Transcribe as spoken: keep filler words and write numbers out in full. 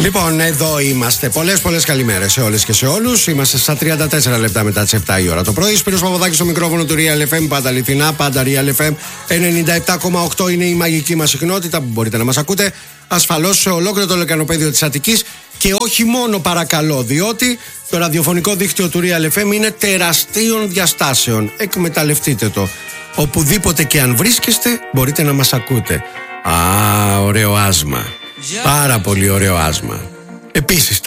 Λοιπόν, εδώ είμαστε. Πολλές πολλές καλημέρες σε όλες και σε όλους. Είμαστε στα τριάντα τέσσερα λεπτά μετά τις επτά η ώρα το πρωί. Σπύρος Παπαδάκης στο μικρόφωνο του Real εφ εμ. Πάντα αληθινά, πάντα Real εφ εμ. ενενήντα επτά κόμμα οκτώ είναι η μαγική μας συχνότητα που μπορείτε να μας ακούτε ασφαλώς σε ολόκληρο το λεκανοπέδιο της Αττικής. Και όχι μόνο, παρακαλώ, διότι το ραδιοφωνικό δίκτυο του Real εφ εμ είναι τεραστίων διαστάσεων. Εκμεταλλευτείτε το. Οπουδήποτε και αν βρίσκεστε μπορείτε να μας ακούτε. Α, ωραίο άσμα. Πάρα πολύ ωραίο άσμα. Επίσης